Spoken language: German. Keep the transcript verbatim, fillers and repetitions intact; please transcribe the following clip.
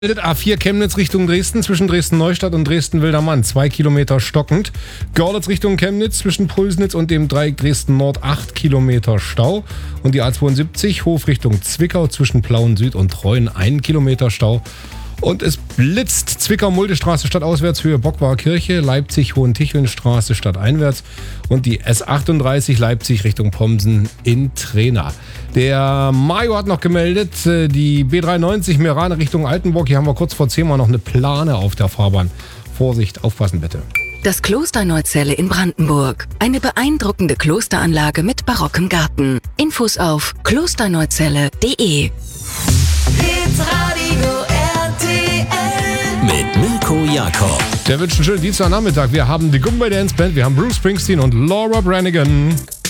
A vier Chemnitz Richtung Dresden, zwischen Dresden-Neustadt und Dresden-Wildermann, zwei Kilometer stockend. Görlitz Richtung Chemnitz, zwischen Pulsnitz und dem Dreieck Dresden-Nord, acht Kilometer Stau. Und die A zweiundsiebzig, Hof Richtung Zwickau, zwischen Plauen Süd und Treuen, ein Kilometer Stau. Und es blitzt Zwickau-Muldestraße stadtauswärts, Höhe Bockwar Kirche, Leipzig-Hohentichelnstraße stadteinwärts und die S achtunddreißig Leipzig Richtung Pomsen in Trena. Der Mario hat noch gemeldet, die B dreiundneunzig Meerane Richtung Altenburg, hier haben wir kurz vor zehn Mal noch eine Plane auf der Fahrbahn. Vorsicht, aufpassen bitte. Das Kloster Neuzelle in Brandenburg. Eine beeindruckende Klosteranlage mit barockem Garten. Infos auf klosterneuzelle punkt de. Mit Mirko Jakob. Der wünscht einen schönen Dienstagnachmittag. Wir haben die Goombay Dance Band, wir haben Bruce Springsteen und Laura Branigan.